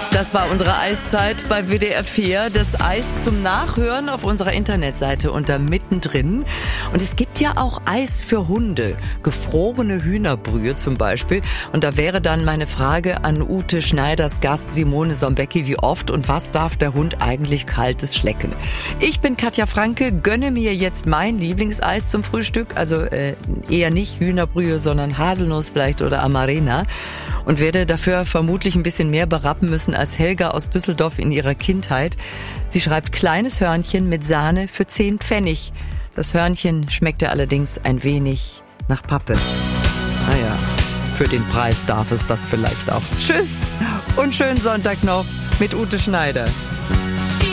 Das war unsere Eiszeit bei WDR 4. Das Eis zum Nachhören auf unserer Internetseite unter Mittendrin. Und es gibt ja auch Eis für Hunde. Gefrorene Hühnerbrühe zum Beispiel. Und da wäre dann meine Frage an Ute Schneiders Gast Simone Sombecki. Wie oft und was darf der Hund eigentlich Kaltes schlecken? Ich bin Katja Franke, gönne mir jetzt mein Lieblingseis zum Frühstück. Also eher nicht Hühnerbrühe, sondern Haselnuss vielleicht oder Amarena. Und werde dafür vermutlich ein bisschen mehr berappen müssen als Helga aus Düsseldorf in ihrer Kindheit. Sie schreibt kleines Hörnchen mit Sahne für 10 Pfennig. Das Hörnchen schmeckte allerdings ein wenig nach Pappe. Naja, für den Preis darf es das vielleicht auch. Tschüss und schönen Sonntag noch mit Ute Schneider.